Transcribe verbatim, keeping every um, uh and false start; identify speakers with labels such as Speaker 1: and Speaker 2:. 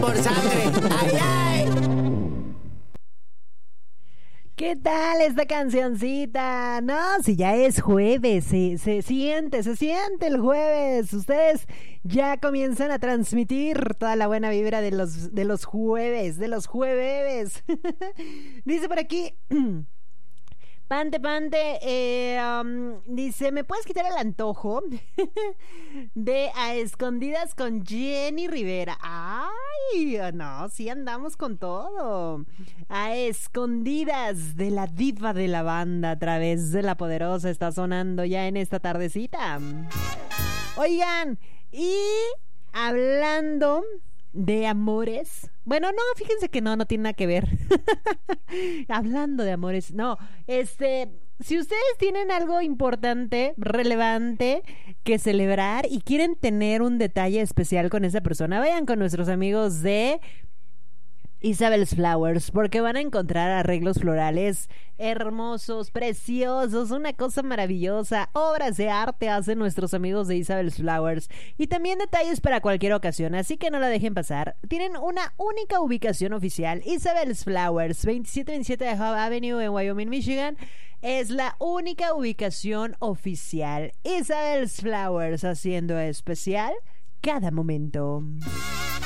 Speaker 1: por sangre. ¡Ay, ay!
Speaker 2: ¿Qué tal esta cancioncita? No, si ya es jueves, se, se siente, se siente el jueves. Ustedes ya comienzan a transmitir toda la buena vibra de los, de los jueves, de los jueves. Dice por aquí... Pante, Pante, eh, um, dice, ¿me puedes quitar el antojo de A Escondidas con Jenny Rivera? Ay, no, sí andamos con todo. A Escondidas de la diva de la banda a través de La Poderosa está sonando ya en esta tardecita. Oigan, y hablando de amores. Bueno, no, fíjense que no, no tiene nada que ver. Hablando de amores, no, este, si ustedes tienen algo importante, relevante que celebrar y quieren tener un detalle especial con esa persona, vayan con nuestros amigos de Isabel's Flowers, porque van a encontrar arreglos florales hermosos, preciosos, una cosa maravillosa, obras de arte hacen nuestros amigos de Isabel's Flowers y también detalles para cualquier ocasión, así que no la dejen pasar. Tienen una única ubicación oficial, Isabel's Flowers, veintisiete veintisiete de Hub Avenue en Wyoming, Michigan. Es la única ubicación oficial. Isabel's Flowers, haciendo especial cada momento.